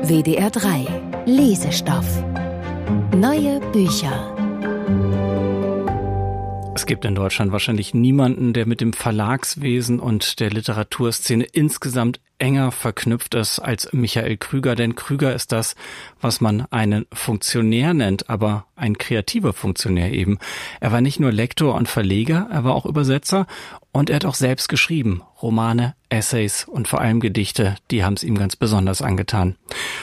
WDR 3 Lesestoff. Neue Bücher. Es gibt in Deutschland wahrscheinlich niemanden, der mit dem Verlagswesen und der Literaturszene insgesamt enger verknüpft ist als Michael Krüger. Denn Krüger ist das, was man einen Funktionär nennt, aber ein kreativer Funktionär eben. Er war nicht nur Lektor und Verleger, er war auch Übersetzer und er hat auch selbst geschrieben. Romane, Essays und vor allem Gedichte, die haben es ihm ganz besonders angetan.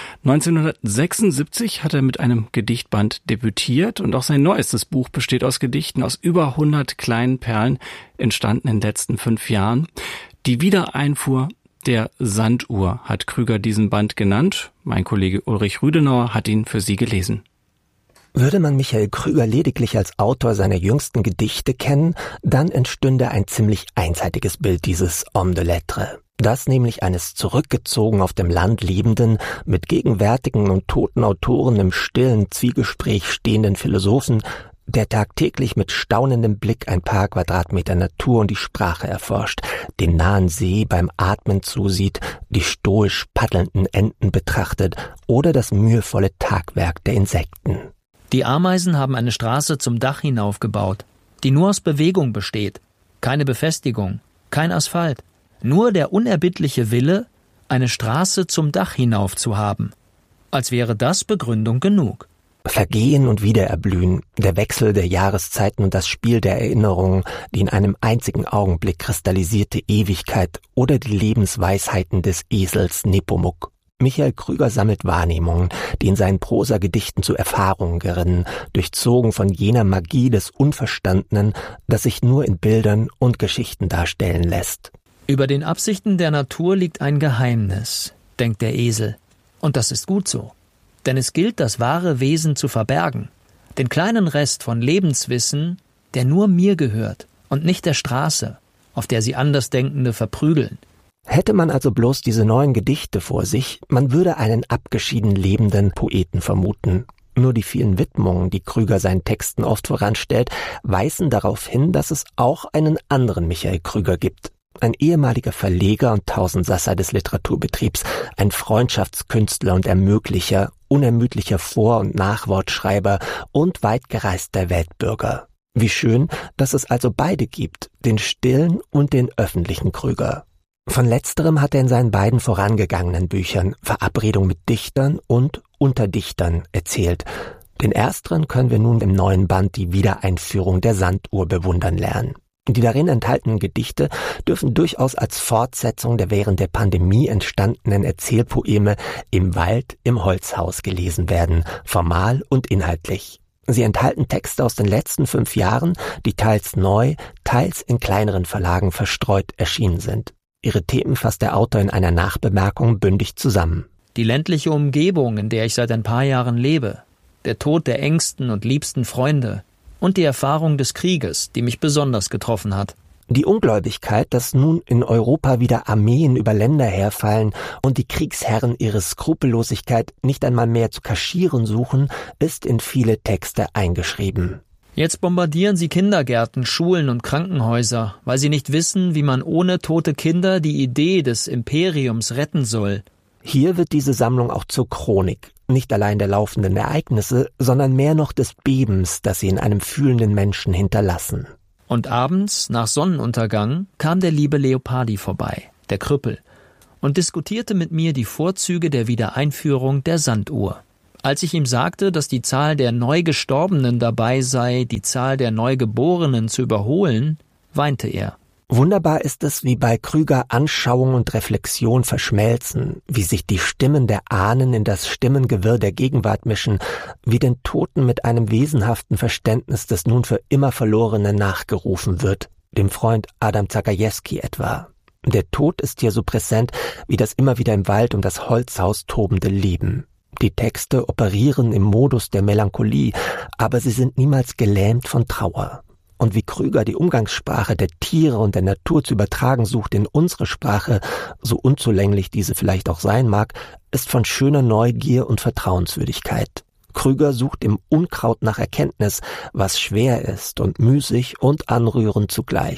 1976 hat er mit einem Gedichtband debütiert und auch sein neuestes Buch besteht aus Gedichten aus über 100 kleinen Perlen, entstanden in den letzten 5 Jahren. Die Wiedereinfuhr der Sanduhr hat Krüger diesen Band genannt. Mein Kollege Ulrich Rüdenauer hat ihn für Sie gelesen. Würde man Michael Krüger lediglich als Autor seiner jüngsten Gedichte kennen, dann entstünde ein ziemlich einseitiges Bild dieses Homme de Lettres. Das nämlich eines zurückgezogen auf dem Land lebenden, mit gegenwärtigen und toten Autoren im stillen Zwiegespräch stehenden Philosophen, der tagtäglich mit staunendem Blick ein paar Quadratmeter Natur und die Sprache erforscht, den nahen See beim Atmen zusieht, die stoisch paddelnden Enten betrachtet oder das mühevolle Tagwerk der Insekten. Die Ameisen haben eine Straße zum Dach hinaufgebaut, die nur aus Bewegung besteht. Keine Befestigung, kein Asphalt. Nur der unerbittliche Wille, eine Straße zum Dach hinauf zu haben. Als wäre das Begründung genug. Vergehen und Wiedererblühen, der Wechsel der Jahreszeiten und das Spiel der Erinnerungen, die in einem einzigen Augenblick kristallisierte Ewigkeit oder die Lebensweisheiten des Esels Nepomuk. Michael Krüger sammelt Wahrnehmungen, die in seinen Prosagedichten zu Erfahrungen gerinnen, durchzogen von jener Magie des Unverstandenen, das sich nur in Bildern und Geschichten darstellen lässt. Über den Absichten der Natur liegt ein Geheimnis, denkt der Esel. Und das ist gut so. Denn es gilt, das wahre Wesen zu verbergen. Den kleinen Rest von Lebenswissen, der nur mir gehört und nicht der Straße, auf der sie Andersdenkende verprügeln. Hätte man also bloß diese neuen Gedichte vor sich, man würde einen abgeschieden lebenden Poeten vermuten. Nur die vielen Widmungen, die Krüger seinen Texten oft voranstellt, weisen darauf hin, dass es auch einen anderen Michael Krüger gibt. Ein ehemaliger Verleger und Tausendsasser des Literaturbetriebs, ein Freundschaftskünstler und Ermöglicher, unermüdlicher Vor- und Nachwortschreiber und weitgereister Weltbürger. Wie schön, dass es also beide gibt, den stillen und den öffentlichen Krüger. Von letzterem hat er in seinen beiden vorangegangenen Büchern Verabredung mit Dichtern und Unter Dichtern erzählt. Den ersteren können wir nun im neuen Band Die Wiedereinführung der Sanduhr bewundern lernen. Die darin enthaltenen Gedichte dürfen durchaus als Fortsetzung der während der Pandemie entstandenen Erzählpoeme Im Wald, im Holzhaus gelesen werden, formal und inhaltlich. Sie enthalten Texte aus den letzten 5 Jahren, die teils neu, teils in kleineren Verlagen verstreut erschienen sind. Ihre Themen fasst der Autor in einer Nachbemerkung bündig zusammen. Die ländliche Umgebung, in der ich seit ein paar Jahren lebe, der Tod der engsten und liebsten Freunde und die Erfahrung des Krieges, die mich besonders getroffen hat. Die Ungläubigkeit, dass nun in Europa wieder Armeen über Länder herfallen und die Kriegsherren ihre Skrupellosigkeit nicht einmal mehr zu kaschieren suchen, ist in viele Texte eingeschrieben. Jetzt bombardieren sie Kindergärten, Schulen und Krankenhäuser, weil sie nicht wissen, wie man ohne tote Kinder die Idee des Imperiums retten soll. Hier wird diese Sammlung auch zur Chronik, nicht allein der laufenden Ereignisse, sondern mehr noch des Bebens, das sie in einem fühlenden Menschen hinterlassen. Und abends, nach Sonnenuntergang, kam der liebe Leopardi vorbei, der Krüppel, und diskutierte mit mir die Vorzüge der Wiedereinführung der Sanduhr. Als ich ihm sagte, dass die Zahl der Neugestorbenen dabei sei, die Zahl der Neugeborenen zu überholen, weinte er. Wunderbar ist es, wie bei Krüger Anschauung und Reflexion verschmelzen, wie sich die Stimmen der Ahnen in das Stimmengewirr der Gegenwart mischen, wie den Toten mit einem wesenhaften Verständnis des nun für immer Verlorenen nachgerufen wird, dem Freund Adam Zagajewski etwa. Der Tod ist hier so präsent wie das immer wieder im Wald um das Holzhaus tobende Leben. Die Texte operieren im Modus der Melancholie, aber sie sind niemals gelähmt von Trauer. Und wie Krüger die Umgangssprache der Tiere und der Natur zu übertragen sucht in unsere Sprache, so unzulänglich diese vielleicht auch sein mag, ist von schöner Neugier und Vertrauenswürdigkeit. Krüger sucht im Unkraut nach Erkenntnis, was schwer ist und müßig und anrührend zugleich.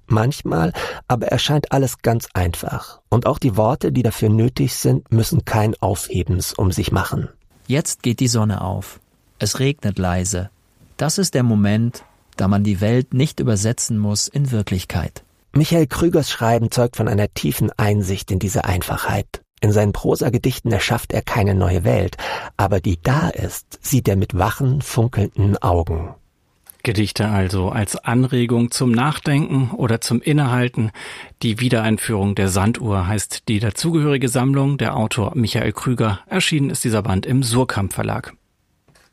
Manchmal aber erscheint alles ganz einfach. Und auch die Worte, die dafür nötig sind, müssen kein Aufhebens um sich machen. Jetzt geht die Sonne auf. Es regnet leise. Das ist der Moment, da man die Welt nicht übersetzen muss in Wirklichkeit. Michael Krügers Schreiben zeugt von einer tiefen Einsicht in diese Einfachheit. In seinen Prosagedichten erschafft er keine neue Welt, aber die da ist, sieht er mit wachen, funkelnden Augen. Gedichte also als Anregung zum Nachdenken oder zum Innehalten. Die Wiedereinführung der Sanduhr heißt die dazugehörige Sammlung. Der Autor Michael Krüger. Erschienen ist dieser Band im Suhrkamp Verlag.